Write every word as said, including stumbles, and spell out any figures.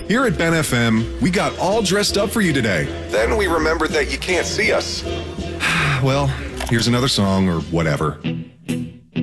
Here at Ben F M, we got all dressed up for you today. Then we remembered that you can't see us. Well, here's another song or whatever.